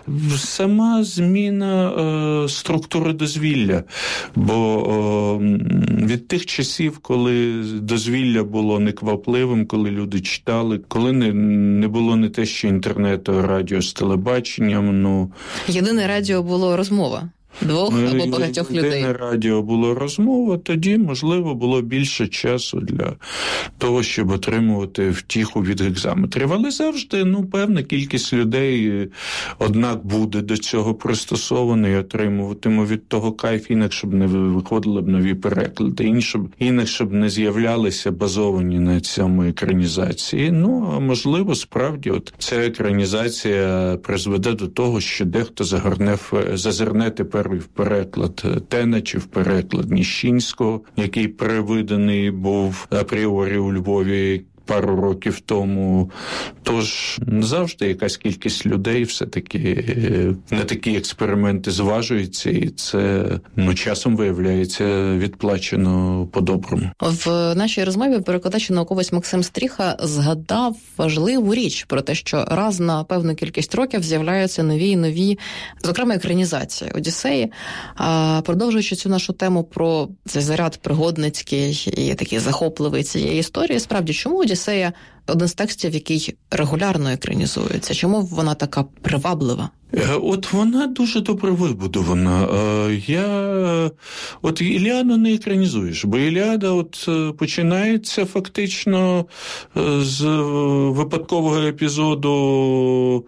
[SPEAKER 9] сама зміна е, структури дозвілля. Бо е, від тих часів, коли дозвілля було неквапливим, коли люди читали, коли не, не було не те, що інтернету, а радіо з телебаченням. Ну,
[SPEAKER 8] єдине радіо було розмова. Двох ну, або багатьох людей.
[SPEAKER 9] Єдине радіо було розмова, тоді, можливо, було більше часу для того, щоб отримувати втіху від гекзаметрів. Але завжди, ну, певна кількість людей, однак, буде до цього пристосована і отримуватиме від того кайф, інакше б не виходили б нові переклади, інакше б не з'являлися базовані на цьому екранізації. Ну, а можливо, справді, от ця екранізація призведе до того, що дехто загорне, зазирне тепер в переклад Тена чи в переклад Ніщинського, який перевиданий був апріорі у Львові пару років тому. Тож завжди якась кількість людей все-таки на такі експерименти зважується, і це, ну, часом виявляється відплачено по-доброму.
[SPEAKER 8] В нашій розмові перекладач і науковець Максим Стріха згадав важливу річ про те, що раз на певну кількість років з'являються нові і нові, зокрема, екранізації Одіссеї. А продовжуючи цю нашу тему про цей заряд пригодницький і такий захопливий цієї історії, справді, чому Одіссея один з текстів, який регулярно екранізується. Чому вона така приваблива?
[SPEAKER 9] От вона дуже добре вибудована. Я... От Іліаду не екранізуєш, бо Іліада от починається фактично з випадкового епізоду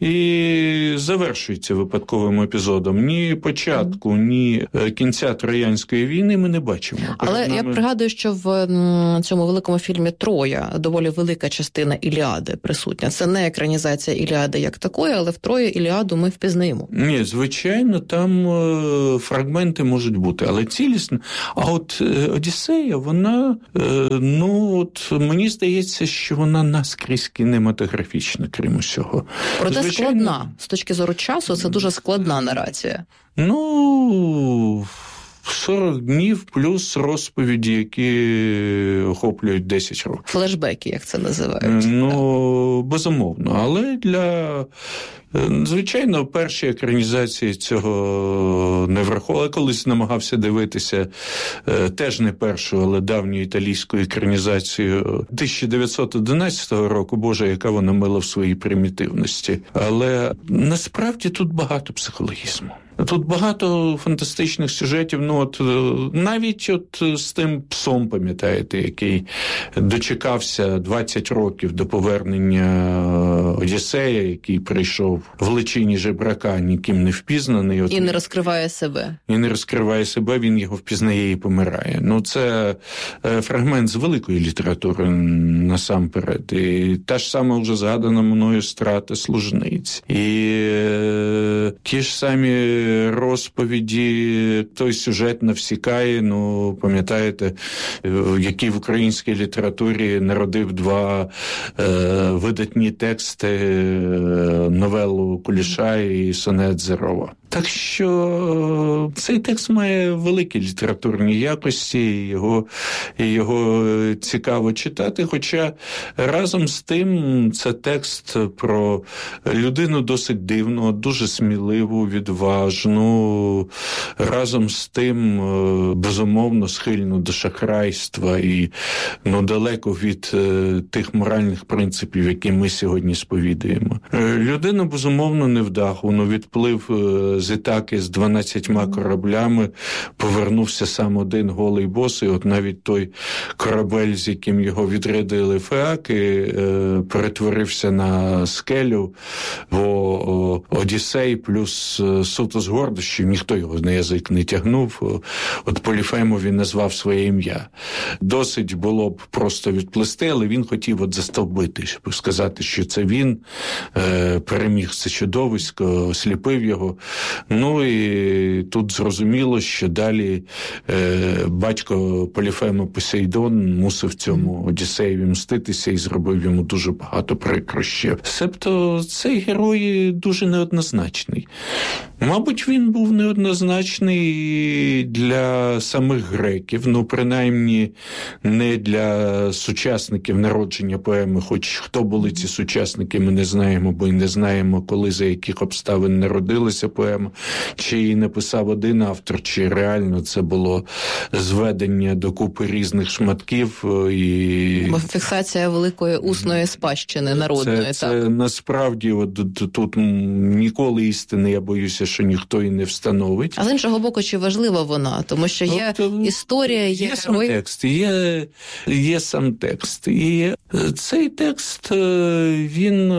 [SPEAKER 9] і завершується випадковим епізодом. Ні початку, ні кінця Троянської війни ми не бачимо.
[SPEAKER 8] Але нами... я пригадую, що в цьому великому фільмі «Троя» доволі велика частина Іліади присутня. Це не екранізація Іліади як такої, але в «Троє» Іліаду ми впізнаємо.
[SPEAKER 9] Ні, звичайно, там е, фрагменти можуть бути, але цілісно. А от е, Одіссея, вона, е, ну, от мені здається, що вона наскрізь кінематографічна, крім усього.
[SPEAKER 8] Проте
[SPEAKER 9] звичайно...
[SPEAKER 8] складна. З точки зору часу, це дуже складна нарація.
[SPEAKER 9] Ну... сорок днів плюс розповіді, які охоплюють десять років.
[SPEAKER 8] Флешбеки, як це називають.
[SPEAKER 9] Ну, безумовно. Але для... Звичайно, перші екранізації цього не враховували. Колись намагався дивитися теж не першу, але давню італійську екранізацію тисяча дев'ятсот одинадцятого року. Боже, яка вона мила в своїй примітивності. Але насправді тут багато психологізму. Тут багато фантастичних сюжетів. Ну, от навіть от з тим псом, пам'ятаєте, який дочекався двадцять років до повернення Одіссея, який прийшов в личині жебрака, ніким не впізнаний. От,
[SPEAKER 8] і не розкриває себе.
[SPEAKER 9] І не розкриває себе, він його впізнає і помирає. Ну, це фрагмент з великої літератури насамперед. І та ж сама вже згадана мною страта служниць. І ті ж самі розповіді, той сюжет навсікає, ну, пам'ятаєте, який в українській літературі народив два е, видатні тексти, новелу Куліша і сонет Зерова. Так що цей текст має великі літературні якості, його, його цікаво читати, хоча разом з тим це текст про людину досить дивну, дуже сміливу, відважну, разом з тим безумовно схильну до шахрайства і ну, далеко від тих моральних принципів, які ми сьогодні сповідуємо. Людина безумовно невдаху, ну, відплив з Ітаки з дванадцятьма кораблями, повернувся сам один голий босий. От навіть той корабель, з яким його відрядили феаки, перетворився на скелю, бо Одіссей плюс суто з гордощів, ніхто його на язик не тягнув. От Поліфемові назвав своє ім'я. Досить було б просто відплисти, але він хотів от застовбити, щоб сказати, що це він переміг це чудовисько, осліпив його. Ну і тут зрозуміло, що далі е, батько Поліфема Посейдон мусив цьому Одіссеєві мститися і зробив йому дуже багато прикрощів. Себто цей герой дуже неоднозначний. Мабуть, він був неоднозначний для самих греків, ну, принаймні, не для сучасників народження поеми, хоч хто були ці сучасники, ми не знаємо, бо й не знаємо, коли, за яких обставин народилася поема, чи її написав один автор, чи реально це було зведення докупи різних шматків. І...
[SPEAKER 8] Фіксація великої усної спадщини народної.
[SPEAKER 9] Це,
[SPEAKER 8] так.
[SPEAKER 9] це насправді, от, тут ніколи істини, я боюся, що ніхто і не встановить.
[SPEAKER 8] А з іншого боку, чи важлива вона? Тому що є От, історія, є,
[SPEAKER 9] є сам текст, є, є сам текст. І цей текст, він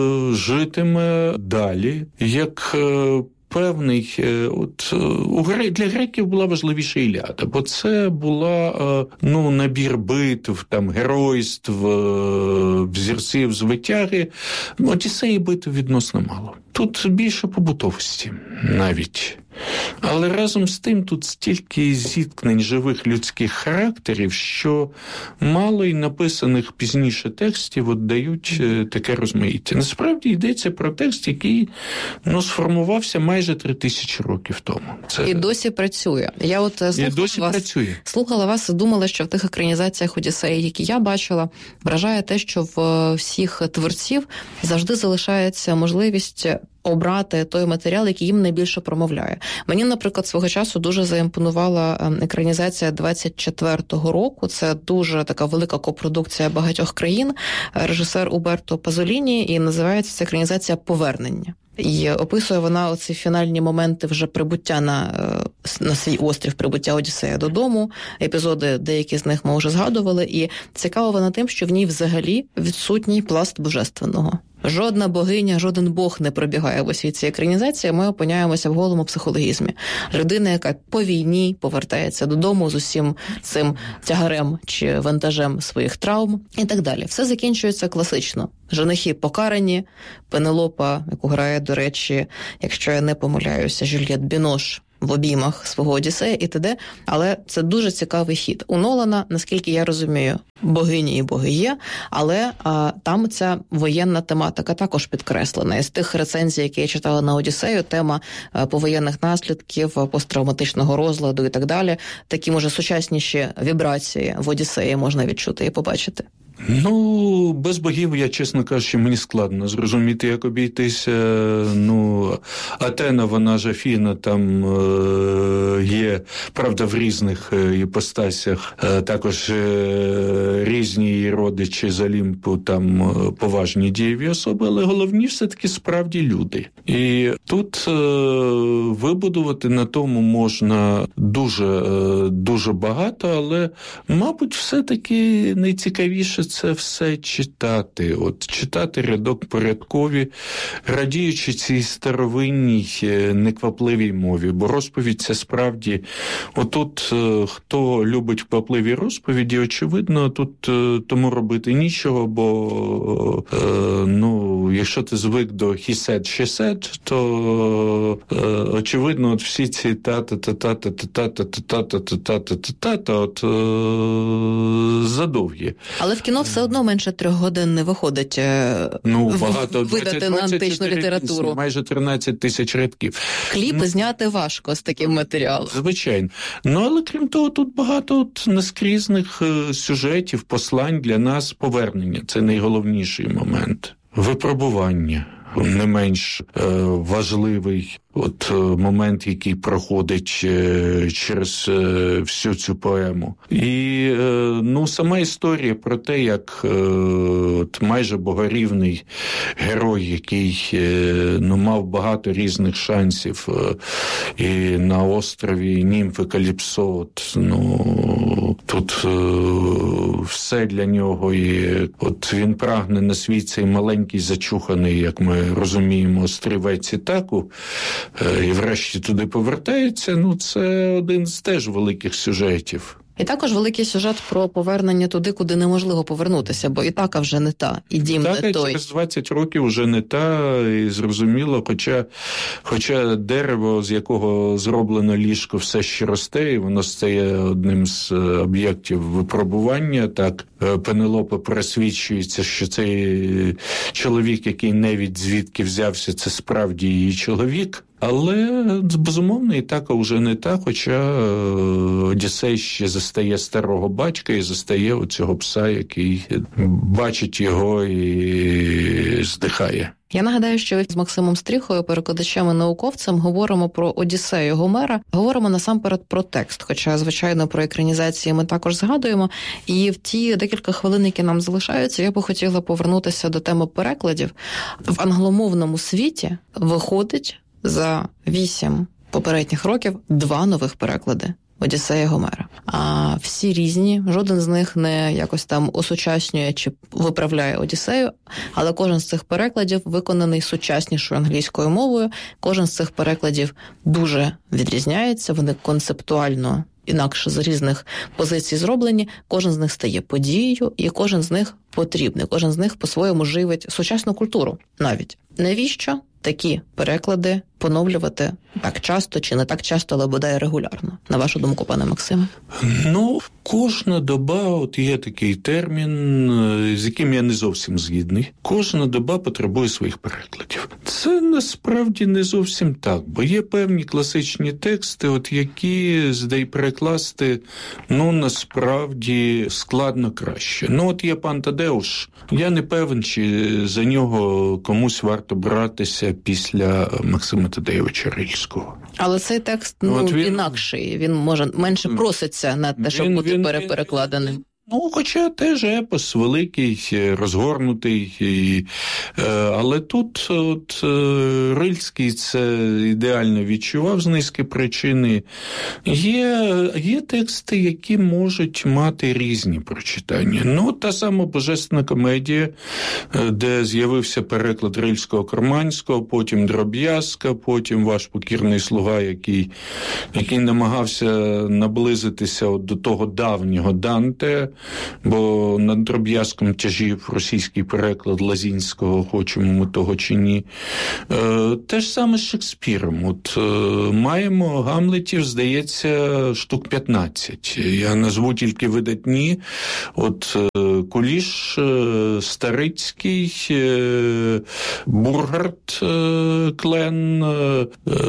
[SPEAKER 9] житиме далі, як певний, от у для греків була важливіша Іліада, бо це була ну набір битв, там геройств, взірців, звитяги. Одіссеї битв відносно мало. Тут більше побутовості навіть. Але разом з тим тут стільки зіткнень живих людських характерів, що мало й написаних пізніше текстів от дають таке розмаїття. Насправді йдеться про текст, який ну, сформувався майже три тисячі років тому. Це...
[SPEAKER 8] І досі працює. Я от слухала,
[SPEAKER 9] і досі
[SPEAKER 8] вас,
[SPEAKER 9] працює.
[SPEAKER 8] слухала вас і думала, що в тих екранізаціях Одіссеї, які я бачила, вражає те, що в всіх творців завжди залишається можливість обрати той матеріал, який їм найбільше промовляє. Мені, наприклад, свого часу дуже заімпонувала екранізація двадцять четвертого року. Це дуже така велика копродукція багатьох країн. Режисер Уберто Пазоліні, і називається ця екранізація «Повернення». І описує вона оці фінальні моменти вже прибуття на, на свій острів, прибуття Одіссея додому. Епізоди, деякі з них ми вже згадували. І цікаво вона тим, що в ній взагалі відсутній пласт божественного. Жодна богиня, жоден бог не пробігає в усій цій екранізації, ми опиняємося в голому психологізмі. Людина, яка по війні повертається додому з усім цим тягарем чи вантажем своїх травм і так далі. Все закінчується класично. Женихи покарані, Пенелопа, яку грає, до речі, якщо я не помиляюся, Жюльєт Бінош, в обіймах свого Одіссея і т.д. Але це дуже цікавий хід. У Нолана, наскільки я розумію, богині і боги є, але а, там ця воєнна тематика також підкреслена. Із тих рецензій, які я читала на Одіссею, тема а, повоєнних наслідків, посттравматичного розладу і так далі, такі, може, сучасніші вібрації в Одіссеї можна відчути і побачити.
[SPEAKER 9] Ну, без богів, я, чесно кажучи, мені складно зрозуміти, як обійтися. Ну, Атена, вона ж Афіна, там е, є, правда, в різних іпостасях, е, також е, різні її родичі з Олімпу, там е, поважні дієві особи, але головні все-таки справді люди. І тут е, вибудувати на тому можна дуже, е, дуже багато, але, мабуть, все-таки найцікавіше це все читати. От читати рядок порядкові, радіючи цій старовинній, неквапливій мові. Бо розповідь це справді... Отут, хто любить квапливі розповіді, очевидно, тут тому робити нічого, бо, ну, якщо ти звик до he said, she said, то, очевидно, от всі ці та-та-та-та-та-та-та-та-та-та-та-та-та-та, от задовгі.
[SPEAKER 8] Але в кіно все одно менше трьох годин не виходить
[SPEAKER 9] ну, багато,
[SPEAKER 8] видати на античну літературу.
[SPEAKER 9] Пісні, майже тринадцять тисяч рядків.
[SPEAKER 8] Кліпи
[SPEAKER 9] ну,
[SPEAKER 8] зняти важко з таким матеріалом.
[SPEAKER 9] Звичайно. Ну, але крім того, тут багато от наскрізних сюжетів, послань для нас, повернення. Це найголовніший момент. Випробування. Не менш е, важливий от е, момент, який проходить е, через е, всю цю поему. І е, ну, сама історія про те, як е, от майже богорівний герой, який е, ну, мав багато різних шансів е, і на острові Німфи Каліпсо, от, ну, тут е, все для нього, і от він прагне на свій цей маленький зачуханий, як ми розуміємо, острівець Ітаку, і врешті туди повертається, ну це один з теж великих сюжетів.
[SPEAKER 8] І також великий сюжет про повернення туди, куди неможливо повернутися, бо Ітака вже не та, і дім
[SPEAKER 9] так,
[SPEAKER 8] не той.
[SPEAKER 9] Через двадцять років вже не та, і зрозуміло, хоча, хоча дерево, з якого зроблено ліжко, все ще росте, і воно стає одним з об'єктів випробування. Так, Пенелопа пересвідчується, що цей чоловік, який навіть звідки взявся, це справді її чоловік. Але, безумовно, Ітака вже не та, хоча Одіссей ще застає старого батька і застає оцього пса, який бачить його і здихає.
[SPEAKER 8] Я нагадаю, що ви з Максимом Стріхою, перекладачем і науковцем, говоримо про Одіссею Гомера, говоримо насамперед про текст, хоча, звичайно, про екранізації ми також згадуємо. І в ті декілька хвилин, які нам залишаються, я би хотіла повернутися до теми перекладів. В англомовному світі виходить за вісім попередніх років два нових переклади Одіссея Гомера. А всі різні, жоден з них не якось там осучаснює чи виправляє Одіссею, але кожен з цих перекладів виконаний сучаснішою англійською мовою, кожен з цих перекладів дуже відрізняється, вони концептуально інакше з різних позицій зроблені, кожен з них стає подією, і кожен з них потрібний, кожен з них по-своєму живить сучасну культуру навіть. Навіщо такі переклади поновлювати так часто, чи не так часто, але бодай регулярно? На вашу думку, пане Максиме?
[SPEAKER 9] Ну, кожна доба, от є такий термін, з яким я не зовсім згідний. Кожна доба потребує своїх перекладів. Це насправді не зовсім так, бо є певні класичні тексти, от які, здай, перекласти, ну, насправді складно краще. Ну, от є пан Тадеуш. Я не певен, чи за нього комусь варто братися після Максима Тадеєвича Рильського.
[SPEAKER 8] Але цей текст, ну,
[SPEAKER 9] він,
[SPEAKER 8] інакший. Він, може, менше проситься на те, щоб він, бути він, переперекладеним.
[SPEAKER 9] Ну, хоча теж епос великий, розгорнутий, і, але тут от, Рильський це ідеально відчував з низки причин. Є, є тексти, які можуть мати різні прочитання. Ну, та сама «Божественна комедія», де з'явився переклад Рильського-Корманського, потім «Дроб'язка», потім «Ваш покірний слуга», який, який намагався наблизитися от до того давнього Данте, бо над «Дроб'язком» тяжів російський переклад Лазінського, хочемо ми того чи ні. Е, те ж саме з Шекспіром. От, е, маємо Гамлетів, здається, штук п'ятнадцять. Я назву тільки видатні. От е, Куліш, е, Старицький, е, Бургард, е, Клен. Е,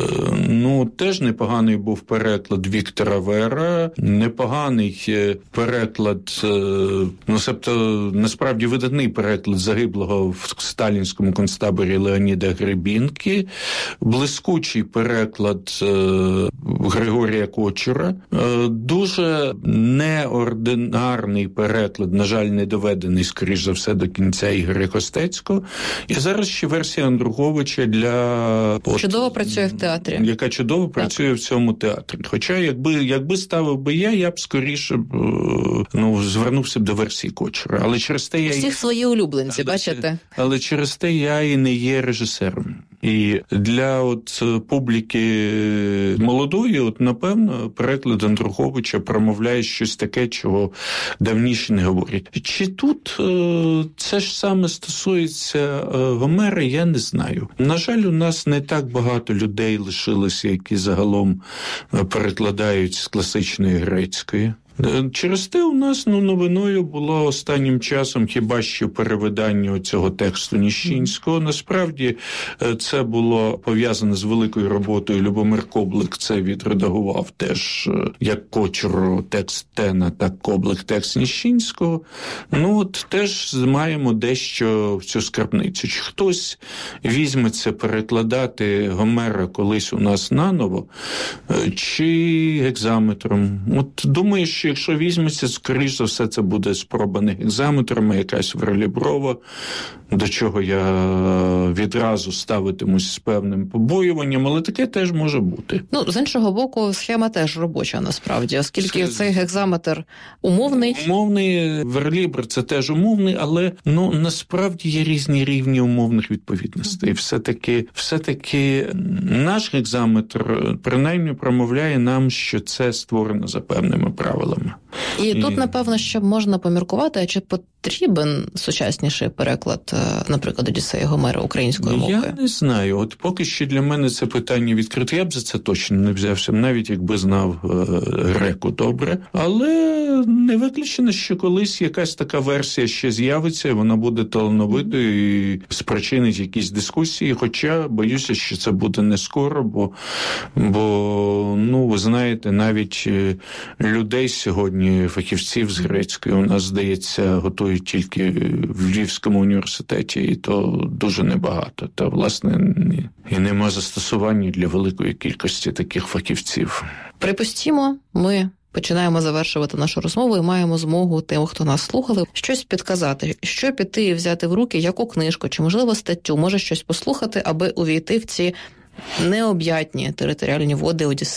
[SPEAKER 9] ну, теж непоганий був переклад Віктора Вера, непоганий переклад, ну, себто, насправді, видатний переклад загиблого в сталінському концтаборі Леоніда Гребінки, блискучий переклад е, Григорія Кочура, е, дуже неординарний переклад, на жаль, не доведений, скоріш за все, до кінця Ігоря Костецького. І зараз ще версія Андруховича для...
[SPEAKER 8] Чудово от, працює в театрі.
[SPEAKER 9] Яка чудово так. працює в цьому театрі. Хоча, якби, якби ставив би я, я б скоріше б, ну, звернувся б до версії Кочура. Але через те я...
[SPEAKER 8] Всіх і... свої улюбленці, але, бачите?
[SPEAKER 9] Але через те я і не є режисером. І для от публіки молодої, от, напевно, переклад Андруховича промовляє щось таке, чого давніше не говорять. Чи тут е, це ж саме стосується е, Гомера, я не знаю. На жаль, у нас не так багато людей лишилося, які загалом перекладають з класичної грецької. Через те у нас, ну, новиною було останнім часом хіба що перевидання цього тексту Ніщинського. Насправді це було пов'язане з великою роботою. Любомир Коблик це відредагував теж як Кочур текст Тена, так Коблик текст Ніщинського. Ну, от теж маємо дещо в цю скарбницю. Чи хтось візьметься перекладати Гомера колись у нас наново, чи гекзаметром? От думаю, що якщо візьметься, скоріш за все, це буде спроба не гекзаметром, а якась Верліброва, до чого я відразу ставитимусь з певним побоюванням, але таке теж може бути.
[SPEAKER 8] Ну, з іншого боку, схема теж робоча, насправді, оскільки це... цей гекзаметр умовний.
[SPEAKER 9] Умовний, Верлібр – це теж умовний, але, ну, насправді є різні рівні умовних відповідностей. Все-таки, все-таки наш гекзаметр, принаймні, промовляє нам, що це створено за певними правилами.
[SPEAKER 8] І, І тут, напевно, що можна поміркувати, а чи потрібен сучасніший переклад, наприклад, Одіссеї Гомера українською мовою?
[SPEAKER 9] Я не знаю. От поки що для мене це питання відкрите. Я б за це точно не взявся, навіть якби знав е- греку добре. Але не виключено, що колись якась така версія ще з'явиться, і вона буде талановитою і спричинить якісь дискусії. Хоча, боюся, що це буде не скоро, бо, бо ну, ви знаєте, навіть людей сьогодні, фахівців з грецької, у нас, здається, готують тільки в Львівському університеті, і то дуже небагато. Та, власне, і нема застосування для великої кількості таких фахівців.
[SPEAKER 8] Припустімо, ми починаємо завершувати нашу розмову і маємо змогу тим, хто нас слухали, щось підказати, що піти і взяти в руки, яку книжку, чи, можливо, статтю, може щось послухати, аби увійти в ці необ'ятні територіальні води Одіссеї.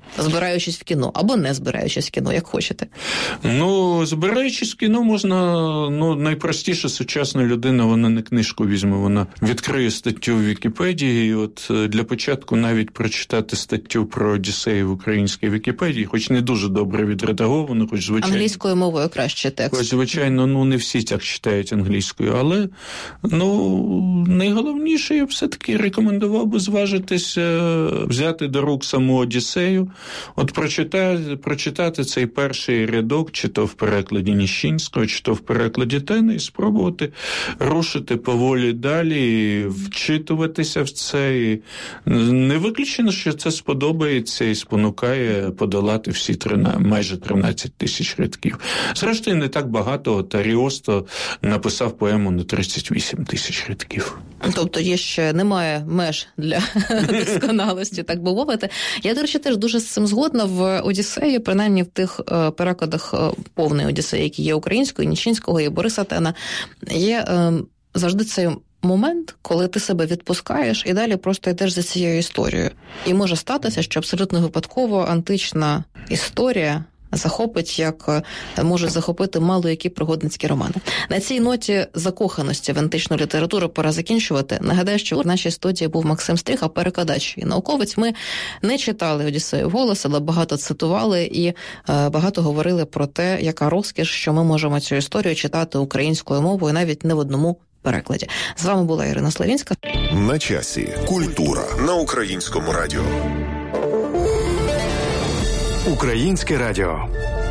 [SPEAKER 8] Збираючись в кіно, або не збираючись в кіно, як хочете.
[SPEAKER 9] Ну, збираючись в кіно можна, ну, найпростіше сучасна людина, вона не книжку візьме, вона відкриє статтю в Вікіпедії, і от для початку навіть прочитати статтю про Одіссею в українській Вікіпедії, хоч не дуже добре відредаговано, хоч, звичайно...
[SPEAKER 8] Англійською мовою краще текст.
[SPEAKER 9] Хоч, звичайно, ну, не всі так читають англійською, але, ну, найголовніше, я все-таки рекомендував би зважитися, взяти до рук саму Одіссею, от прочитати, прочитати цей перший рядок, чи то в перекладі Ніщинського, чи то в перекладі Тена, і спробувати рушити поволі далі, вчитуватися в це. І не виключено, що це сподобається і спонукає подолати всі трина, майже тринадцять тисяч рядків. Зрештою, не так багато. От Аріосто написав поему на тридцять вісім тисяч рядків.
[SPEAKER 8] Тобто є ще, немає меж для досконалості, так би мовити. Я, до речі, теж дуже з цим згодна. В Одіссеї, принаймні в тих е, перекладах е, повної Одіссеї, які є українською, Нічинського і Бориса Тена, є е, завжди цей момент, коли ти себе відпускаєш і далі просто йдеш за цією історією. І може статися, що абсолютно випадково антична історія захопить, як можуть захопити мало які пригодницькі романи. На цій ноті закоханості в античну літературу пора закінчувати. Нагадаю, що в нашій студії був Максим Стріха, перекладач і науковець. Ми не читали Одіссею вголос, але багато цитували і е, багато говорили про те, яка розкіш, що ми можемо цю історію читати українською мовою, навіть не в одному перекладі. З вами була Ірина Славінська.
[SPEAKER 7] На часі. Культура на Українському радіо. Українське радіо.